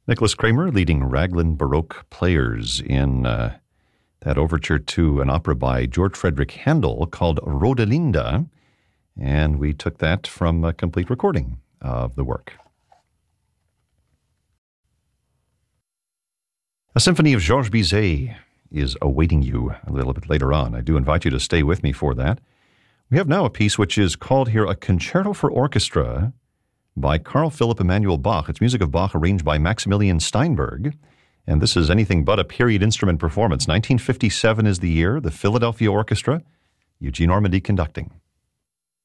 Nicholas Kramer leading Raglan Baroque players in that overture to an opera by George Frederick Handel called Rodelinda, and we took that from a complete recording of the work. A symphony of Georges Bizet is awaiting you a little bit later on. I do invite you to stay with me for that. We have now a piece which is called here A Concerto for Orchestra by Carl Philipp Emanuel Bach. It's music of Bach arranged by Maximilian Steinberg, and this is anything but a period instrument performance. 1957 is the year, the Philadelphia Orchestra, Eugene Ormandy conducting.